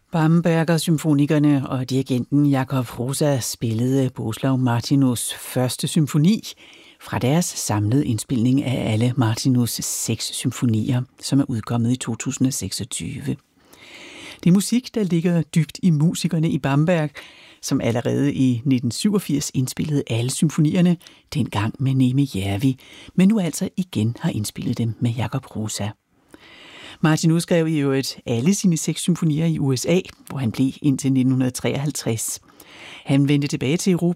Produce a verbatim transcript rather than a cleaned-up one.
Bamberger Symfonikerne og dirigenten Jakub Hroza spillede Bohuslav Martinus første symfoni fra deres samlede indspilning af alle Martinus' seks symfonier, som er udkommet i to tusind og seksogtyve. Det er musik, der ligger dybt i musikerne i Bamberg, som allerede i nitten syvogfirs indspillede alle symfonierne, dengang med Neeme Järvi, men nu altså igen har indspillet dem med Jakub Hroza. Martinus skrev i øvrigt alle sine seks symfonier i U S A, hvor han blev indtil nitten treoghalvtreds. Han vendte tilbage til Europa